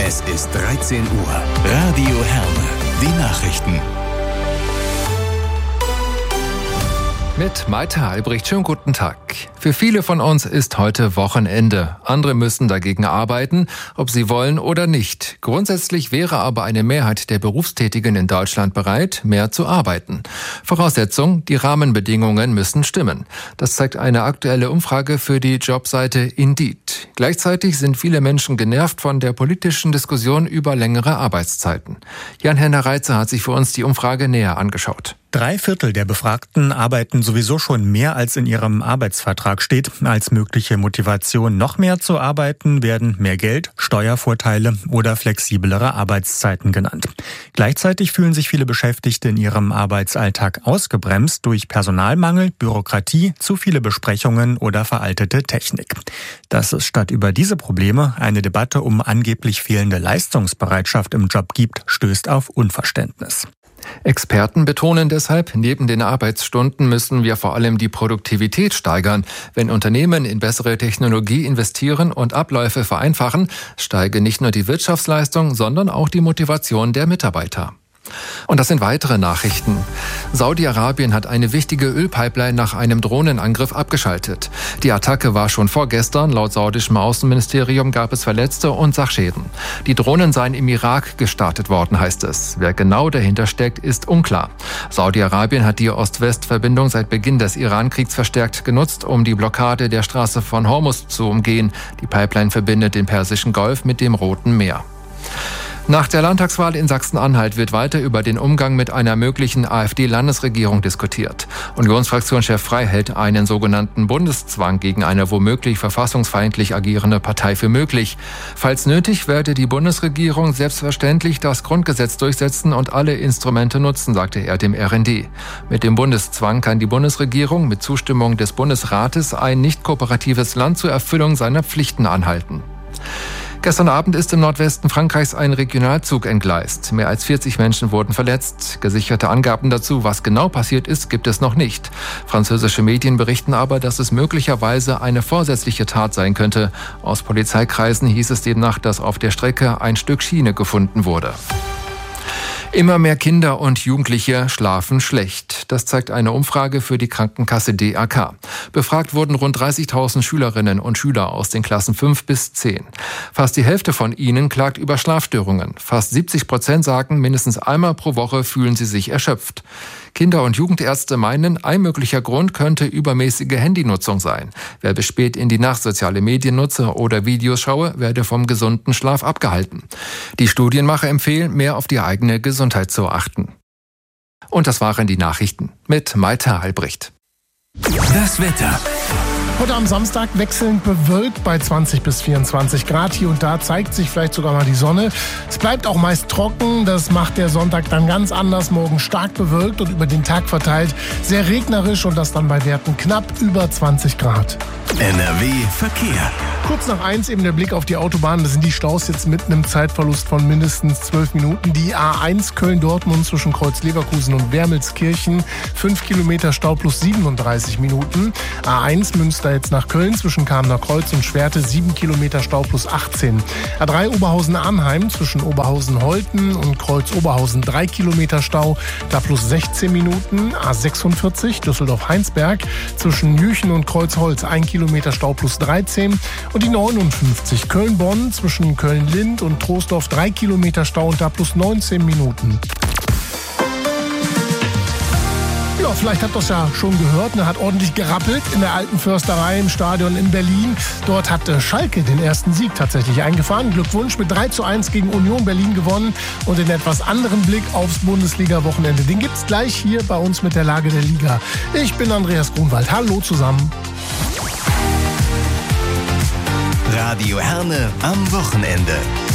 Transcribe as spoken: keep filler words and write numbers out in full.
Es ist dreizehn Uhr. Radio Herne. Die Nachrichten. Mit Maite Albrecht, schönen guten Tag. Für viele von uns ist heute Wochenende. Andere müssen dagegen arbeiten, ob sie wollen oder nicht. Grundsätzlich wäre aber eine Mehrheit der Berufstätigen in Deutschland bereit, mehr zu arbeiten. Voraussetzung, die Rahmenbedingungen müssen stimmen. Das zeigt eine aktuelle Umfrage für die Jobseite Indeed. Gleichzeitig sind viele Menschen genervt von der politischen Diskussion über längere Arbeitszeiten. Jan-Henner Reitze hat sich für uns die Umfrage näher angeschaut. Drei Viertel der Befragten arbeiten sowieso schon mehr, als in ihrem Arbeitsvertrag steht. Als mögliche Motivation, noch mehr zu arbeiten, werden mehr Geld, Steuervorteile oder flexiblere Arbeitszeiten genannt. Gleichzeitig fühlen sich viele Beschäftigte in ihrem Arbeitsalltag ausgebremst durch Personalmangel, Bürokratie, zu viele Besprechungen oder veraltete Technik. Dass es statt über diese Probleme eine Debatte um angeblich fehlende Leistungsbereitschaft im Job gibt, stößt auf Unverständnis. Experten betonen deshalb, neben den Arbeitsstunden müssen wir vor allem die Produktivität steigern. Wenn Unternehmen in bessere Technologie investieren und Abläufe vereinfachen, steige nicht nur die Wirtschaftsleistung, sondern auch die Motivation der Mitarbeiter. Und das sind weitere Nachrichten. Saudi-Arabien hat eine wichtige Ölpipeline nach einem Drohnenangriff abgeschaltet. Die Attacke war schon vorgestern. Laut saudischem Außenministerium gab es Verletzte und Sachschäden. Die Drohnen seien im Irak gestartet worden, heißt es. Wer genau dahinter steckt, ist unklar. Saudi-Arabien hat die Ost-West-Verbindung seit Beginn des Iran-Kriegs verstärkt genutzt, um die Blockade der Straße von Hormuz zu umgehen. Die Pipeline verbindet den Persischen Golf mit dem Roten Meer. Nach der Landtagswahl in Sachsen-Anhalt wird weiter über den Umgang mit einer möglichen AfD-Landesregierung diskutiert. Unionsfraktionschef Frey hält einen sogenannten Bundeszwang gegen eine womöglich verfassungsfeindlich agierende Partei für möglich. Falls nötig, werde die Bundesregierung selbstverständlich das Grundgesetz durchsetzen und alle Instrumente nutzen, sagte er dem R N D. Mit dem Bundeszwang kann die Bundesregierung mit Zustimmung des Bundesrates ein nicht kooperatives Land zur Erfüllung seiner Pflichten anhalten. Gestern Abend ist im Nordwesten Frankreichs ein Regionalzug entgleist. Mehr als vierzig Menschen wurden verletzt. Gesicherte Angaben dazu, was genau passiert ist, gibt es noch nicht. Französische Medien berichten aber, dass es möglicherweise eine vorsätzliche Tat sein könnte. Aus Polizeikreisen hieß es demnach, dass auf der Strecke ein Stück Schiene gefunden wurde. Immer mehr Kinder und Jugendliche schlafen schlecht. Das zeigt eine Umfrage für die Krankenkasse D R K. Befragt wurden rund dreißigtausend Schülerinnen und Schüler aus den Klassen fünf bis zehn. Fast die Hälfte von ihnen klagt über Schlafstörungen. Fast siebzig Prozent sagen, mindestens einmal pro Woche fühlen sie sich erschöpft. Kinder- und Jugendärzte meinen, ein möglicher Grund könnte übermäßige Handynutzung sein. Wer bis spät in die Nacht soziale Medien nutze oder Videos schaue, werde vom gesunden Schlaf abgehalten. Die Studienmacher empfehlen, mehr auf die eigene Gesundheit zu achten. Und das waren die Nachrichten mit Maite Albrecht. Das Wetter. Heute am Samstag wechselnd bewölkt bei zwanzig bis vierundzwanzig Grad. Hier und da zeigt sich vielleicht sogar mal die Sonne. Es bleibt auch meist trocken. Das macht der Sonntag dann ganz anders. Morgen stark bewölkt und über den Tag verteilt sehr regnerisch und das dann bei Werten knapp über zwanzig Grad. N R W Verkehr. Kurz nach eins eben der Blick auf die Autobahn. Da sind die Staus jetzt mit einem Zeitverlust von mindestens zwölf Minuten. Die A eins Köln-Dortmund zwischen Kreuz-Leverkusen und Wermelskirchen. fünf Kilometer Stau plus siebenunddreißig Minuten. A eins Münster jetzt nach Köln zwischen Kamener Kreuz und Schwerte. sieben Kilometer Stau plus achtzehn. A drei Oberhausen-Arnheim zwischen Oberhausen-Holten und Kreuz-Oberhausen. drei Kilometer Stau, da plus sechzehn Minuten. A sechsundvierzig Düsseldorf-Heinsberg zwischen Jüchen und Kreuzholz. ein Kilometer Stau plus dreizehn. Und die neunundfünfzig Köln-Bonn zwischen Köln-Lind und Troisdorf. drei Kilometer Stau und da plus neunzehn Minuten. Ja, vielleicht habt ihr es ja schon gehört, ne, hat ordentlich gerappelt in der alten Försterei im Stadion in Berlin. Dort hat Schalke den ersten Sieg tatsächlich eingefahren. Glückwunsch, mit drei zu eins gegen Union Berlin gewonnen. Und den etwas anderen Blick aufs Bundesliga-Wochenende, den gibt's gleich hier bei uns mit der Lage der Liga. Ich bin Andreas Grunwald. Hallo zusammen. Radio Herne am Wochenende.